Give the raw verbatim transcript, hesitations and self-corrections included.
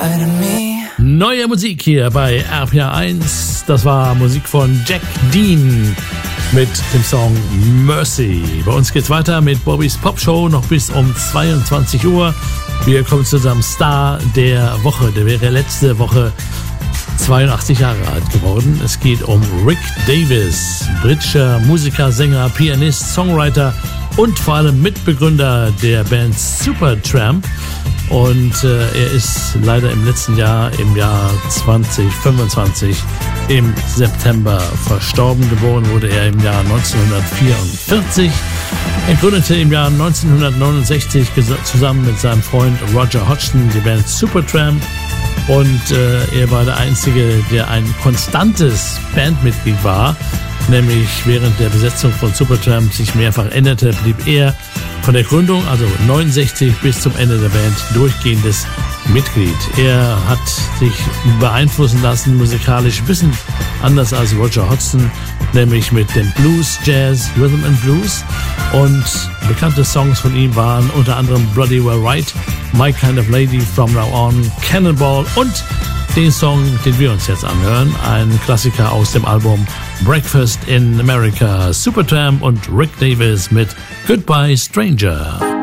inside of me. Neue Musik hier bei R P R eins. Das war Musik von Jack Dean mit dem Song Mercy. Bei uns geht's weiter mit Bobbys Popshow noch bis um zweiundzwanzig Uhr. Wir kommen zu unserem Star der Woche. Der wäre letzte Woche zweiundachtzig Jahre alt geworden. Es geht um Rick Davies, britischer Musiker, Sänger, Pianist, Songwriter und vor allem Mitbegründer der Band Supertramp. Und äh, er ist leider im letzten Jahr, im Jahr zwanzig fünfundzwanzig, im September verstorben. Geboren wurde er im Jahr neunzehnhundertvierundvierzig. Er gründete im Jahr neunzehnhundertneunundsechzig zusammen mit seinem Freund Roger Hodgson die Band Supertramp. Und äh, er war der Einzige, der ein konstantes Bandmitglied war. Nämlich während der Besetzung von Supertramp sich mehrfach änderte, blieb er von der Gründung, also neunundsechzig bis zum Ende der Band, durchgehendes Mitglied. Er hat sich beeinflussen lassen, musikalisch ein bisschen anders als Roger Hodgson, nämlich mit dem Blues, Jazz, Rhythm and Blues. Und bekannte Songs von ihm waren unter anderem Bloody Well Right, My Kind of Lady, From Now On, Cannonball und den Song, den wir uns jetzt anhören, ein Klassiker aus dem Album Breakfast in America. Supertramp und Rick Davies mit Goodbye Stranger.